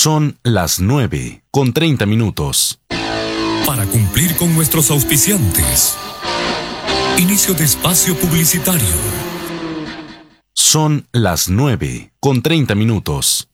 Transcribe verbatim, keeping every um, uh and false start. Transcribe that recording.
Son las nueve con treinta minutos. Para cumplir con nuestros auspiciantes. Inicio de espacio publicitario. Son las nueve con treinta minutos.